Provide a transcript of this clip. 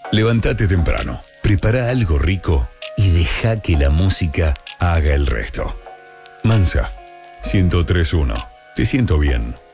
Levántate temprano, prepara algo rico y deja que la música haga el resto. Mansa, 103.1. Te siento bien.